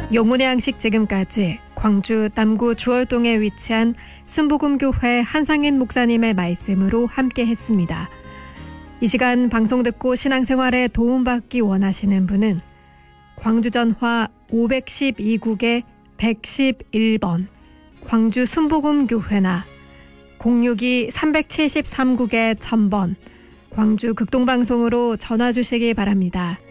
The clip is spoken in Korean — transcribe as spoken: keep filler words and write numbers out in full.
용운의 양식 지금까지 광주 남구 주월동에 위치한 순복음교회 한상인 목사님의 말씀으로 함께했습니다. 이 시간 방송 듣고 신앙생활에 도움받기 원하시는 분은 광주전화 오백십이 국에 백십일 번 광주 순복음교회나 공육이 삼칠삼 국에 천 번 광주 극동방송으로 전화 주시기 바랍니다.